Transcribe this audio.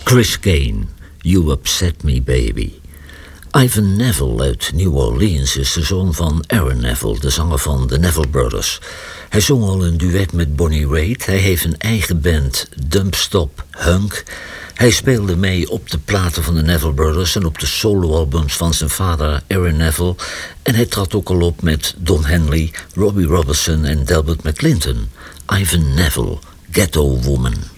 Chris Kane, You Upset Me Baby. Ivan Neville uit New Orleans is de zoon van Aaron Neville, de zanger van de Neville Brothers. Hij zong al een duet met Bonnie Raitt. Hij heeft een eigen band, Dumpstop Hunk. Hij speelde mee op de platen van de Neville Brothers en op de soloalbums van zijn vader Aaron Neville. En hij trad ook al op met Don Henley, Robbie Robertson en Delbert McClinton. Ivan Neville, Ghetto Woman.